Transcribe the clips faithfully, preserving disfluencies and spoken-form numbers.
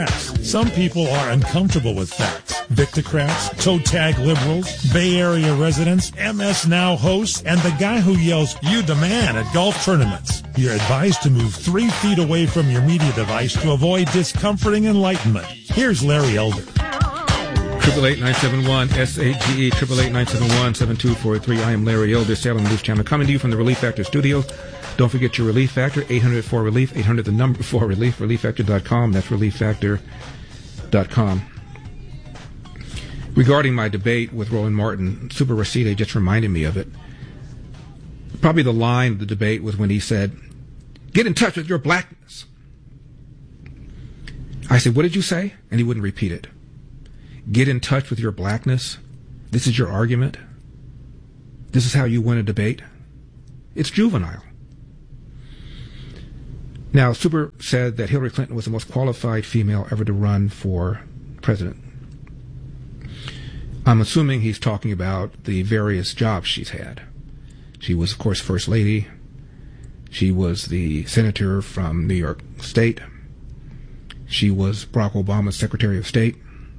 Some people are uncomfortable with facts. Victocrats, toe tag liberals, Bay Area residents, M S Now hosts, and the guy who yells, "You the man" at golf tournaments. You're advised to move three feet away from your media device to avoid discomforting enlightenment. Here's Larry Elder. Triple eight nine seven one S A G E, triple eight nine seven one seven two four three. I am Larry Elder, Salem News Channel, coming to you from the Relief Factor Studios. Don't forget your Relief Factor, eight hundred four relief, eight hundred the number four relief, relief factor dot com. That's relief factor dot com. Regarding my debate with Roland Martin, Super Rashide just reminded me of it. Probably the line of the debate was when he said, "Get in touch with your blackness." I said, "What did you say?" And he wouldn't repeat it. Get in touch with your blackness. This is your argument. This is how you win a debate. It's juvenile. Now, Super said that Hillary Clinton was the most qualified female ever to run for president. I'm assuming he's talking about the various jobs she's had. She was, of course, First Lady. She was the senator from New York State. She was Barack Obama's Secretary of State.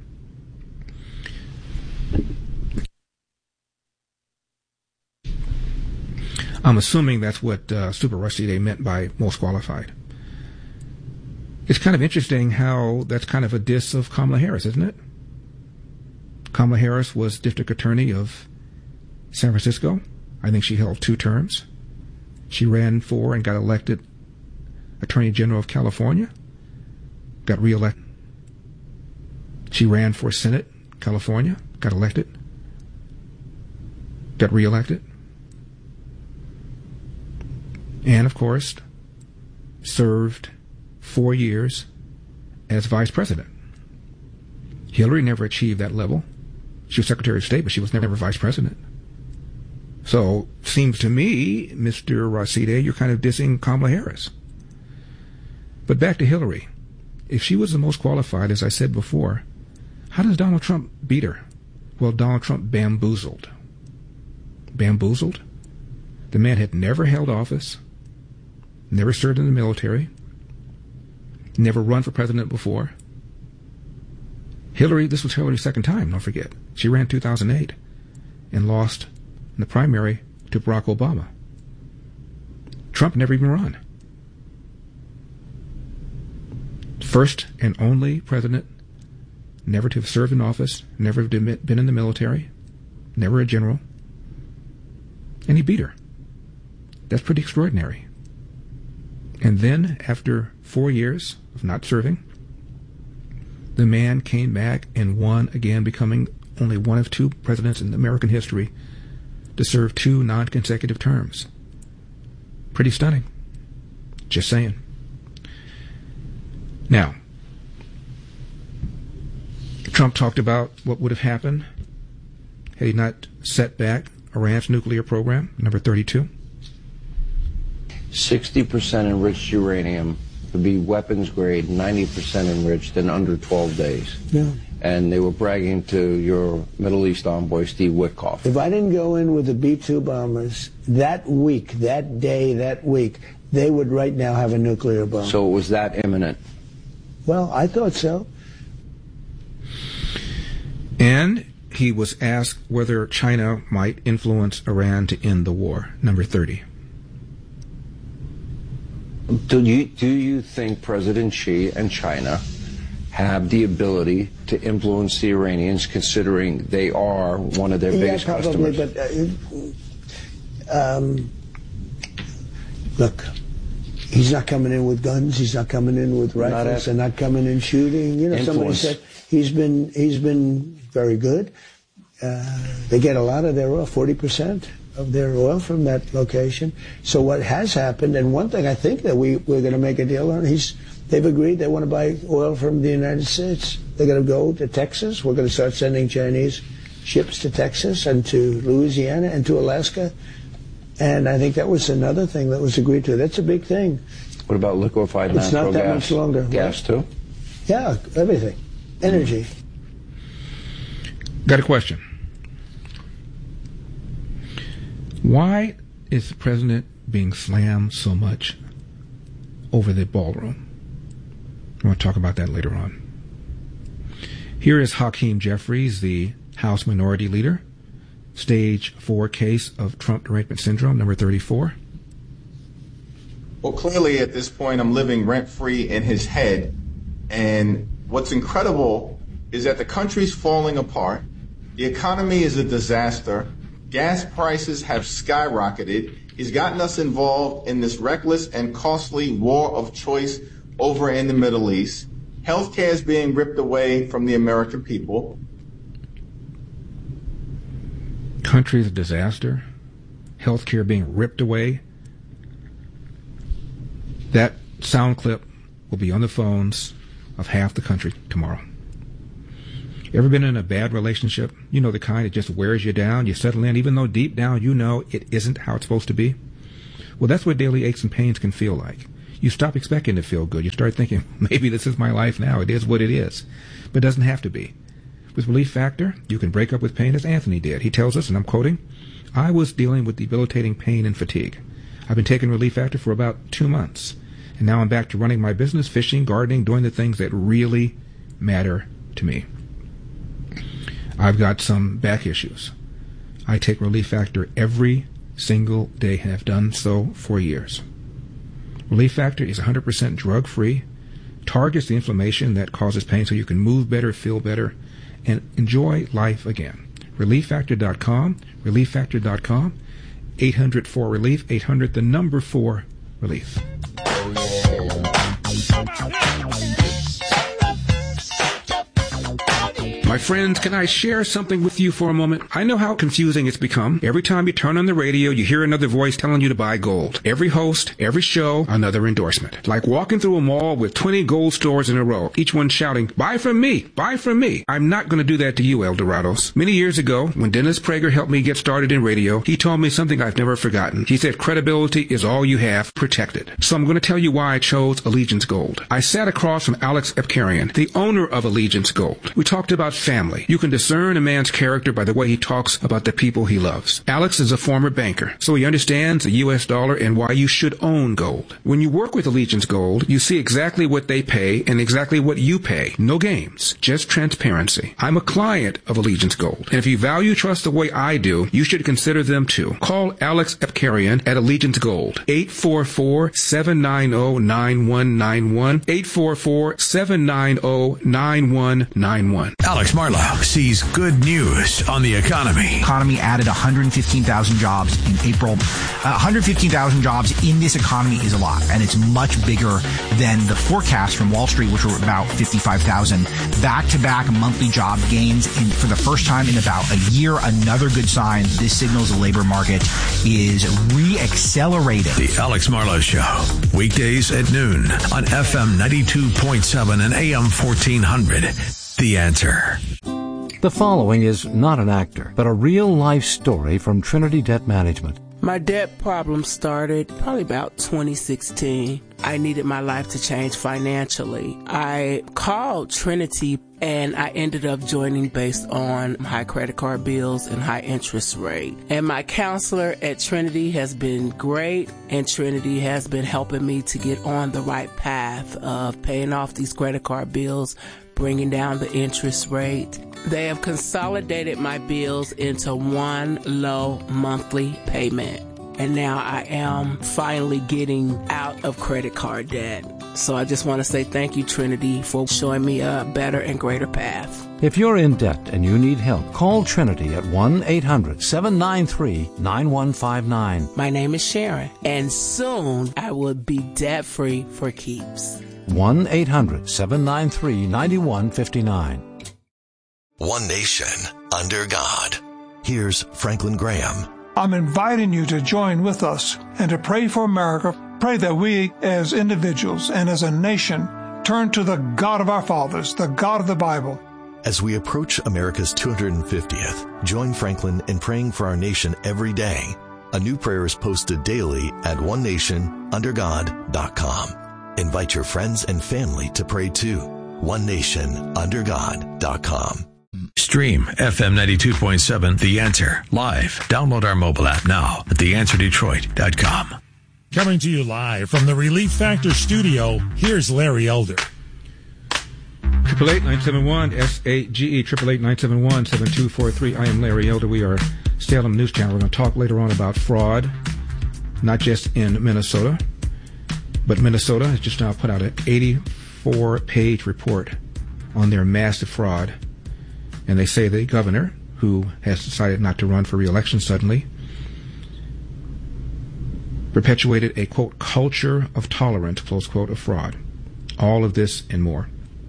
I'm assuming that's what uh, Super Rashide meant by most qualified. It's kind of interesting how that's kind of a diss of Kamala Harris, isn't it? Kamala Harris was district attorney of San Francisco. I think she held two terms. She ran for and got elected Attorney General of California, got reelected. She ran for Senate, California, got elected, got reelected. And, of course, served four years as vice president. Hillary never achieved that level. She was Secretary of State, but she was never vice president. So, seems to me, Mister Rashide, you're kind of dissing Kamala Harris. But back to Hillary. If she was the most qualified, as I said before, how does Donald Trump beat her? Well, Donald Trump bamboozled. Bamboozled? The man had never held office, never served in the military, never run for president before. Hillary, this was Hillary's second time, don't forget. She ran in two thousand eight and lost in the primary to Barack Obama. Trump never even run. First and only president never to have served in office, never to have been in the military, never a general, and he beat her. That's pretty extraordinary. And then, after four years of not serving, the man came back and won again, becoming only one of two presidents in American history to serve two non-consecutive terms. Pretty stunning. Just saying. Now, Trump talked about what would have happened had he not set back Iran's nuclear program, number thirty-two. sixty percent enriched uranium would be weapons grade, ninety percent enriched in under twelve days. Yeah. And they were bragging to your Middle East envoy, Steve Witkoff. If I didn't go in with the B two bombers that week, that day, that week, they would right now have a nuclear bomb. So it was that imminent? Well, I thought so. And he was asked whether China might influence Iran to end the war, number thirty. Do you, do you think President Xi and China have the ability to influence the Iranians, considering they are one of their yeah, biggest probably, customers? But, uh, um, look, he's not coming in with guns. He's not coming in with rifles. They're not coming in shooting. You know, influence. Somebody said he's been he's been very good. Uh, they get a lot of their oil, forty percent of their oil from that location. So what has happened, and one thing I think that we, we're going to make a deal on, he's, they've agreed they want to buy oil from the United States. They're going to go to Texas. We're going to start sending Chinese ships to Texas and to Louisiana and to Alaska. And I think that was another thing that was agreed to. That's a big thing. What about liquefied natural gas? It's not that much longer. Gas, too? Yeah, everything. Energy. Got a question. Why is the president being slammed so much over the ballroom? I want to talk about that later on. Here is Hakeem Jeffries, the House Minority Leader. Stage four case of Trump derangement syndrome, number thirty-four. Well, clearly at this point, I'm living rent-free in his head. And what's incredible is that the country's falling apart. The economy is a disaster. Gas prices have skyrocketed. He's gotten us involved in this reckless and costly war of choice over in the Middle East. Healthcare is being ripped away from the American people. Country is a disaster. Healthcare being ripped away. That sound clip will be on the phones of half the country tomorrow. Ever been in a bad relationship? You know, the kind that just wears you down. You settle in, even though deep down you know it isn't how it's supposed to be. Well, that's what daily aches and pains can feel like. You stop expecting to feel good. You start thinking, maybe this is my life now. It is what it is. But it doesn't have to be. With Relief Factor, you can break up with pain as Anthony did. He tells us, and I'm quoting, I was dealing with debilitating pain and fatigue. I've been taking Relief Factor for about two months. And now I'm back to running my business, fishing, gardening, doing the things that really matter to me. I've got some back issues. I take Relief Factor every single day and have done so for years. Relief Factor is one hundred percent drug-free, targets the inflammation that causes pain so you can move better, feel better, and enjoy life again. relief factor dot com, relief factor dot com, eight hundred four relief, eight hundred the number four relief. My friends, can I share something with you for a moment? I know how confusing it's become. Every time you turn on the radio, you hear another voice telling you to buy gold. Every host, every show, another endorsement. Like walking through a mall with twenty gold stores in a row, each one shouting, buy from me, buy from me. I'm not going to do that to you, El Dorados. Many years ago, when Dennis Prager helped me get started in radio, he told me something I've never forgotten. He said, credibility is all you have, protected. So I'm going to tell you why I chose Allegiance Gold. I sat across from Alex Epkarian, the owner of Allegiance Gold. We talked about family. You can discern a man's character by the way he talks about the people he loves. Alex is a former banker, so he understands the U S dollar and why you should own gold. When you work with Allegiance Gold, you see exactly what they pay and exactly what you pay. No games, just transparency. I'm a client of Allegiance Gold, and if you value trust the way I do, you should consider them too. Call Alex Epkarian at Allegiance Gold, eight four four, seven nine zero, nine one nine one, eight four four, seven nine zero, nine one nine one. Alex Marlow sees good news on the economy. Economy added one hundred fifteen thousand jobs in April. Uh, one hundred fifteen thousand jobs in this economy is a lot, and it's much bigger than the forecast from Wall Street, which were about fifty-five thousand. Back-to-back monthly job gains in, for the first time in about a year. Another good sign. This signals the labor market is re-accelerating. The Alex Marlow Show, weekdays at noon on F M ninety-two point seven and A M fourteen hundred. The Answer. The following is not an actor, but a real-life story from Trinity Debt Management. My debt problem started probably about twenty sixteen. I needed my life to change financially. I called Trinity and I ended up joining based on high credit card bills and high interest rate. And my counselor at Trinity has been great, and Trinity has been helping me to get on the right path of paying off these credit card bills, bringing down the interest rate. They have consolidated my bills into one low monthly payment. And now I am finally getting out of credit card debt. So I just want to say thank you, Trinity, for showing me a better and greater path. If you're in debt and you need help, call Trinity at one eight hundred, seven nine three, nine one five nine. My name is Sharon, and soon I will be debt-free for keeps. one eight hundred, seven nine three, nine one five nine. One nation under God. Here's Franklin Graham. I'm inviting you to join with us and to pray for America. Pray that we as individuals and as a nation turn to the God of our fathers, the God of the Bible. As we approach America's two hundred fiftieth, join Franklin in praying for our nation every day. A new prayer is posted daily at one nation under god dot com. Invite your friends and family to pray too. one nation under god dot com. Stream F M ninety-two point seven The Answer live. Download our mobile app now at the answer detroit dot com. Coming to you live from the Relief Factor studio, here's Larry Elder. Triple eight nine seven one S A G E triple eight nine seven one seven two four three. I am Larry Elder. We are Salem News Channel. We're going to talk later on about fraud, not just in Minnesota, but Minnesota has just now put out an eighty-four page report on their massive fraud, and they say the governor, who has decided not to run for re-election suddenly, perpetuated a, quote, culture of tolerance, close quote, of fraud. All of this and more.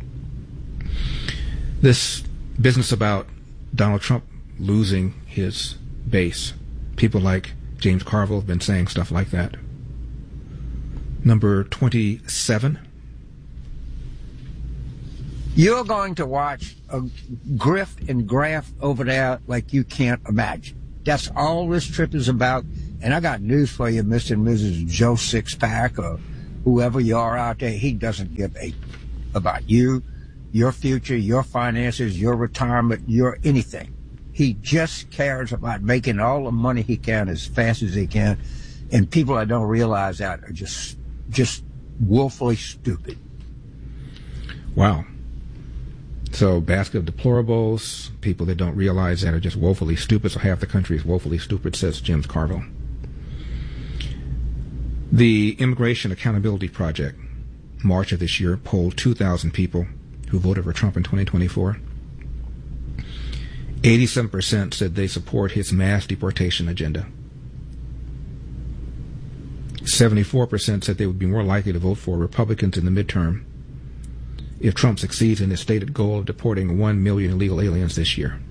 This business about Donald Trump losing his base. People like James Carville have been saying stuff like that. Number twenty-seven. You're going to watch a grift and graft over there like you can't imagine. That's all this trip is about. And I got news for you, Mister and Missus Joe Sixpack, or whoever you are out there. He doesn't give a about you, your future, your finances, your retirement, your anything. He just cares about making all the money he can as fast as he can. And people that don't realize that are just just woefully stupid. Wow. So, basket of deplorables, people that don't realize that are just woefully stupid. So half the country is woefully stupid, says James Carville. The Immigration Accountability Project, March of this year, polled two thousand people who voted for Trump in twenty twenty-four. eighty-seven percent said they support his mass deportation agenda. seventy-four percent said they would be more likely to vote for Republicans in the midterm if Trump succeeds in his stated goal of deporting one million illegal aliens this year.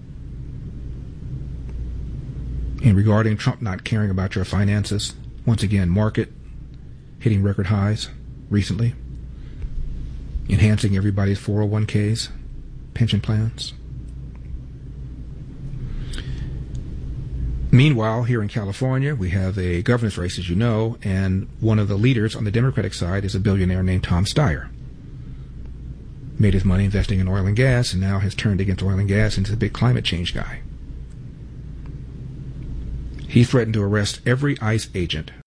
And regarding Trump not caring about your finances, once again, market hitting record highs recently, enhancing everybody's four oh one k's, pension plans. Meanwhile, here in California, we have a governor's race, as you know, and one of the leaders on the Democratic side is a billionaire named Tom Steyer. Made his money investing in oil and gas, and now has turned against oil and gas into the big climate change guy. He threatened to arrest every ICE agent